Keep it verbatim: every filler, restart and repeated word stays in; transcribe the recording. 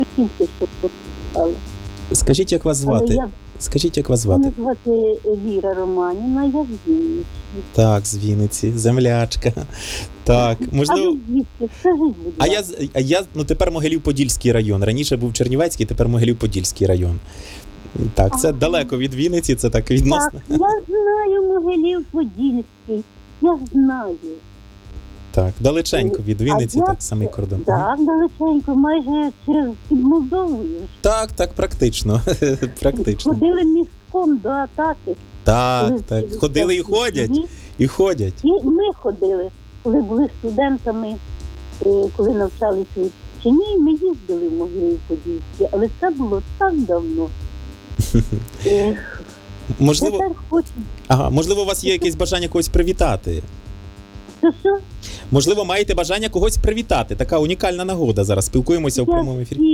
тільки що прописали. Скажіть, як вас Але звати? я, Скажіть, як вас звати? мене звати Віра Романівна, я з Вінниці. Так, з Вінниці, землячка. Так, А можливо. ви звідки? Скажіть, будь А ласка. я, з- а я, ну тепер Могилів-Подільський район. Раніше був Чернівецький, тепер Могилів-Подільський район. Так, це Ага. далеко від Вінниці, це так відносно. Так, я знаю Могилів-Подільський, я знаю. Так, далеченько від Вінниці, А я- так, самий кордон. Ага. Так, далеченько, майже через під Молдовою. Так, так, практично. Практично. Ходили містком до атаки. Так, Коли так. всі Ходили і всі ходять, сиділи. і ходять. І ми ходили, коли були студентами, е, коли навчалися в Чечні, ми їздили в Могилів-Подільський, але це було так давно. Е, Можливо, Тепер хочу. ага, можливо, у вас є якесь бажання когось привітати. Що, що? Можливо, маєте бажання когось привітати. Така унікальна нагода зараз. Спілкуємося в Я прямому ефірі.